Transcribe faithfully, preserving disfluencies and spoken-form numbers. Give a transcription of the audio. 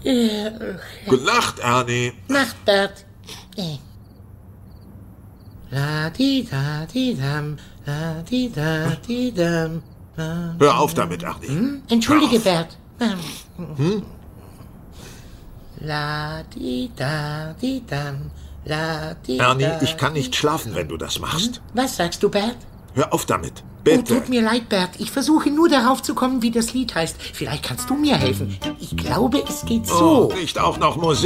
Äh, Gute Nacht, Ernie. Nacht, Bert. Äh. La di da di dam, la di da di dam. La, Hör auf damit, Ernie. hm? Entschuldige, Hör Bert. Hm? La di da di dam, la di Ernie, da, ich kann di- nicht schlafen, wenn du das machst. Was sagst du, Bert? Hör auf damit. Oh, Bitte. tut mir leid, Bert. Ich versuche nur darauf zu kommen, wie das Lied heißt. Vielleicht kannst du mir helfen. Ich glaube, es geht so. Oh, nicht auch noch Musik.